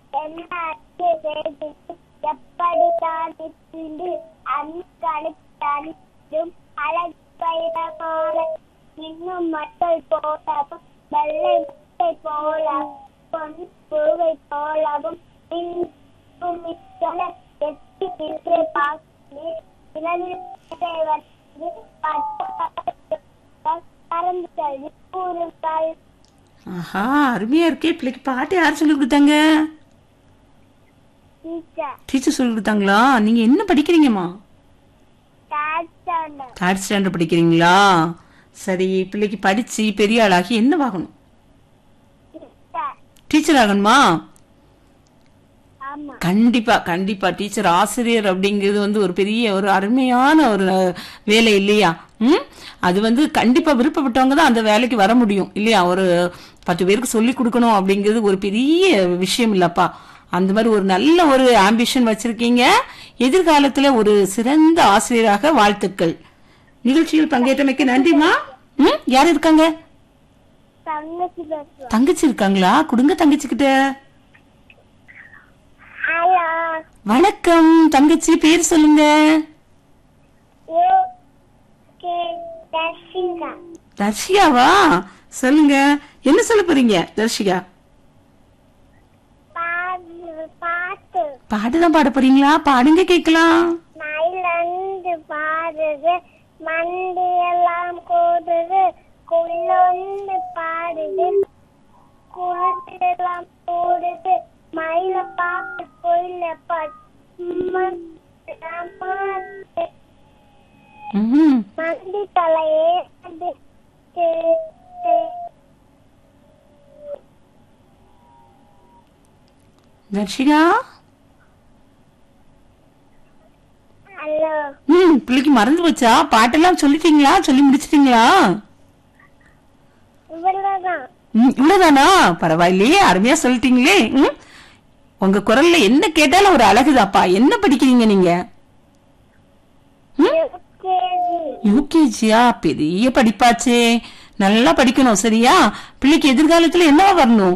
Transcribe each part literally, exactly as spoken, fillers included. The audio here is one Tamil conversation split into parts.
எப்படித்தான் அன்கணித்தாலும் அழகு பயிரமான இன்னும் மக்கள் போலவும் வெள்ளை முட்டை போலவும் பொன் பூவை போலவும் எட்டி பிள்ளை பார்த்து பறந்துகள் கூறுங்கள். ஆஹா, அருமையா இருக்கே. பிள்ளைக்கு பாட்டு யார் சொல்லி கொடுத்தாங்க? டீச்சர் சொல்லி கொடுத்தாங்களா? நீங்க என்ன படிக்கிறீங்கம்மா? தேர்ட் ஸ்டாண்டர்ட் படிக்கிறீங்களா? சரி, பிள்ளைக்கு படிச்சு பெரிய ஆளாகி என்ன ஆகணும்? டீச்சர் ஆகணுமா? கண்டிப்பா கண்டிப்பா. டீச்சர் ஆசிரியர் அப்படிங்கிறது வந்து ஒரு பெரிய ஒரு அருமையான ஒரு வேலை இல்லையா? ம் அது வந்து கண்டிப்பா விருப்பப்பட்டவங்க தான் அந்த வேலைக்கு வர முடியும் இல்லையா? ஒரு பத்து பேருக்கு சொல்லி கொடுக்கணும் அப்படிங்கிறது ஒரு பெரிய விஷயம் இல்லப்பா. அந்த மாதிரி ஒரு நல்ல ஒரு ஆம்பிஷன் வச்சிருக்கீங்க. எதிர்காலத்துல ஒரு சிறந்த ஆசிரியராக வாழ்த்துக்கள். நிகழ்ச்சியில் பங்கேற்றமைக்கு நன்றிமா. ம் யார் இருக்காங்க? தங்கச்சி இருக்காங்களா? கொடுங்க தங்கச்சிக்கிட்ட. வணக்கம் தங்கச்சி, பேர் சொல்லுங்க. தர்ஷிகாவா? சொல்லுங்க, என்ன சொல்ல போறீங்க தர்ஷிகா? பாட்டுதான் பாட போறீங்களா? பாடுங்க கேக்கலாம். பாடுது மண்டி எல்லாம் கோடுது கொள்ளொண்டு பாடுது குளத்தெல்லாம் போடுது மயில பாட்டு கொள்ள மண்டி தலையே தர்ஷிகா. ஹலோ. ம் பிள்ளைக்கு மறந்து போச்சா? பாட்டெல்லாம் சொல்லிட்டீங்களா? சொல்லி முடிச்சிட்டீங்களா? இவ்வளவுதான். ம் இவ்வளவுதானா? பரவாயில்லையே, அருமையா சொல்லிட்டீங்களே. ம் உங்க குரல்ல என்ன கேட்டாலும் ஒரு அழகுதாப்பா. என்ன படிக்கிறீங்க நீங்க? யூகேஜியா? பெரிய படிப்பாச்சே. நல்லா படிக்கணும் சரியா? பிள்ளைக்கு எதிர்காலத்துல என்னவா வரணும்?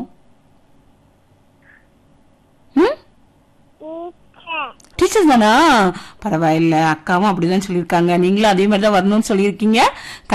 டீச்சர் தானா? பரவாயில்ல, அக்காவும் அப்படிதான் சொல்லியிருக்காங்க. நீங்களும் அதே மாதிரிதான் வரணும்னு சொல்லியிருக்கீங்க.